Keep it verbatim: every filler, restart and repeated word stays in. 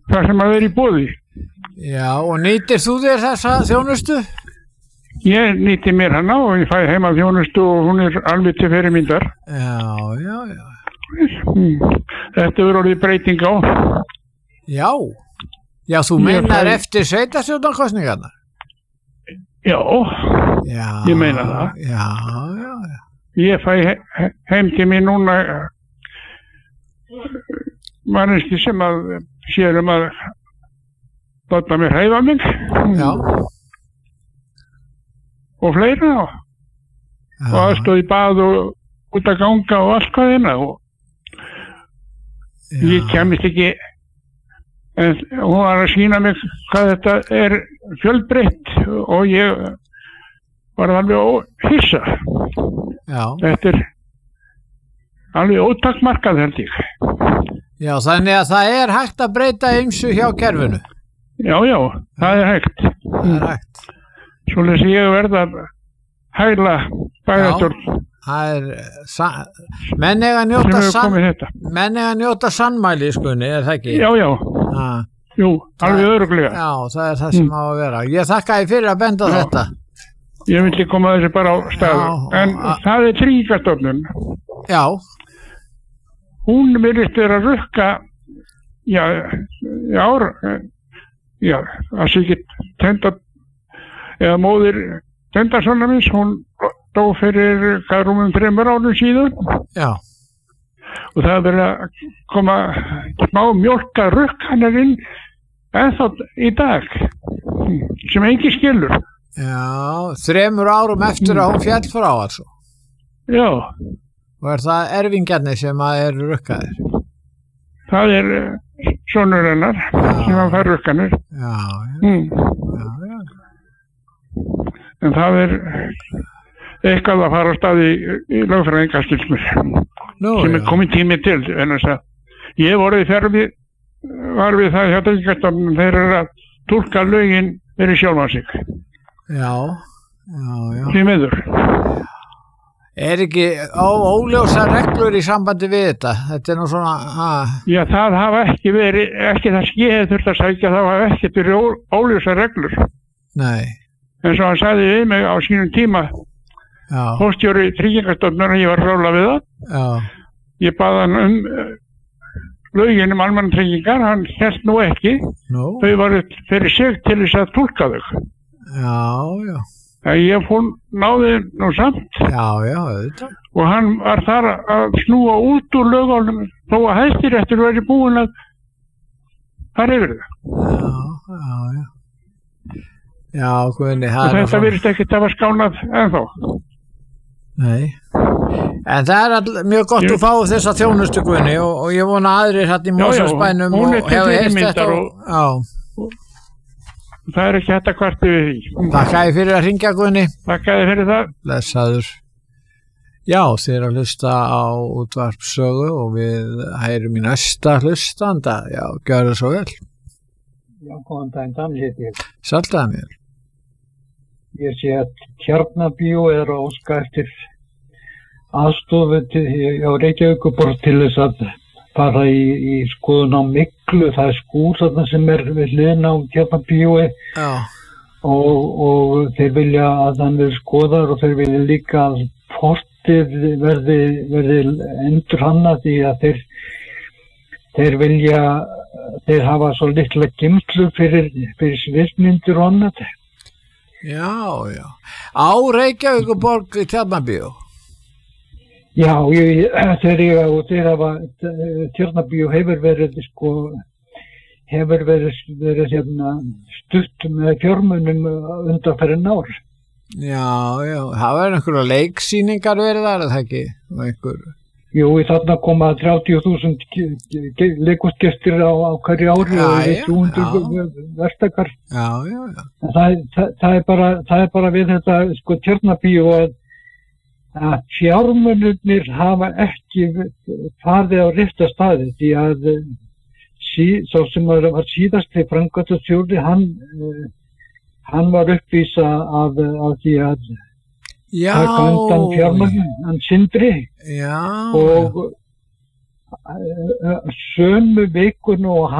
það sem að vera í boði. Já, og nýtir þú þér þessa þjónustu? Ég nýti mér hana og ég fæ heima þjónustu og hún er alveg til fyrirmyndar. Já, já, já. Þetta verður orðið breyting á. Já, já, þú meinar fæ... eftir sveitarstjórnarkosningarnar? Já, já, ég meina það. Já, já, já. Ég fæ he heim til mér núna manneskju sem að sér um að láta mér hreyfa mig. Já. Og fleira og, og aðstóð í bað og út að ganga og allt hvað hérna og já. Ég kemist ekki en hún var að sýna mig hvað þetta er fjölbreytt og ég var alveg hissa. Já. Þetta er alveg ótakmarkað held ég. Já, þannig að það er hægt að breyta ýmsu hjá kerfinu. Já, já, það er hægt. Það er hægt. Svoleiðis ég verða að hæla bæjarstjórn. Það er, menn eiga að njóta sann, menn eiga að njóta sannmæli, skunni, er það ekki? Já, já, ha. Jú, alveg örugglega. Já, það er það sem mm. á að vera. Ég þakka þér fyrir að benda á þetta. Ég vildi koma þessi bara á staðu, en það er Tryggingastofnun. Já. Hún virðist vera að rukka, já, í ár, já, að sé ekki tenda, eða móðir tendasonna minns, hún dó fyrir hvað rúmum þremur árum síðan. Já. Og það er verið að koma smá mjólka rukkanir inn ennþá í dag, sem engin skilur. Já, þremur árum eftir að hún fjall frá altså. Já. Og er það erfingjarnir sem að eru rukkaðir? Það er sonur hennar sem að fær rukkanir. Já, já. Mm. Já, já. En það er eitthvað að fara á stað í, í lögfræðinga skilsmur Nú, sem er komið tími til en þess að ég voru í ferði var við það hjá Tryggingastofnun þeir eru að túlka lögin fyrir sjálfan sig. Já, já, já. Því miður. Er ekki ó, óljósa reglur í sambandi við þetta? Þetta er nú svona... Ha. Já, það hafa ekki verið, ekki það skeiði þurft að sækja, það hafa ekki verið ó, óljósa reglur. Nei. En svo hann sagði við mig á sínum tíma, hóstjóri Tryggingastofnunar, ég var rála við það. Já. Ég baði hann um uh, lögin um almannatryggingar, hann hélt nú ekki. Nú. Þau varu fyrir sig til þess að túlka þau. Já, já. Það ég fór náði nú samt. Já, já, auðvitað. Og hann var þar að snúa út úr lögunum þó að Hæstiréttur væri búinn að fara yfir það. Já, já, já. Já, Guðni, það og þetta virðist ekkert að vera skánað ennþá. Nei. En það er all, mjög gott ég... að fá þessa þjónustu, Guðni, og, og ég vona aðrir hérna í Mosfellsbænum og hefur heyrt þetta og... Já. Það er ekki hægt að kvarta við því. Þakka þér fyrir að hringja, Guðni. Þakka þér fyrir það. Blessaður. Já, þið er að hlusta á útvarpssögu og við heyrum í næsta hlustanda. Já, gjör það svo vel. Já, góðan daginn, Daniel heiti ég. Sæll, Daniel. Ég sé að Tjarnabíó er að óska eftir aðstofu á Reykjavíkurborg til þess að fara í, í skoðun á Miklu, það er skúr þarna sem er við hliðina á Tjarnabíói og, og þeir vilja að hann verði skoðar og þeir vilja líka að portið verði, verði endur hanna því að þeir, þeir vilja, þeir hafa svo litla geymslu fyrir, fyrir sviðsmyndir og annað. Já, já. Á Reykjavíkurborg í Tjarnabíó? Já, ég, þeir eiga og þeir hafa, Tjarnabíó hefur verið, sko, hefur verið, verið hérna, stutt með fjármunum undanfarin ár. Já, já, það verður einhverja leiksýningar verið þar, eða ekki? Einhver... Jú, þarna koma þrjátíu þúsund leikústgestir á, á hverju ári já, og þrjú hundruð verktakar. Já, já, já. Það, það, það, er bara, það er bara við þetta, sko, Tjarnabíó að að fjármunirnir hafa ekki farið á rétta staði því að sí, sá sem var síðast í framkvæmdastjóri hann, hann var uppvísa af, af því að taka undan fjármunum, hann Sindri já, og sömu vikun og